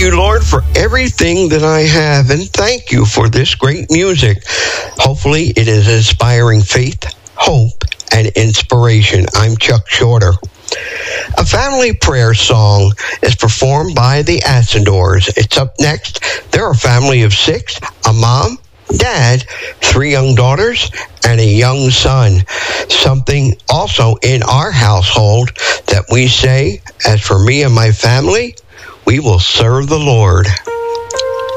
you, Lord, for everything that I have, and thank you for this great music. Hopefully, it is inspiring faith, hope, and inspiration. I'm Chuck Shorter. A family prayer song is performed by the Assadors. It's up next. They're a family of 6, a mom, dad, 3 young daughters, and a young son. Something also in our household that we say, as for me and my family, we will serve the Lord.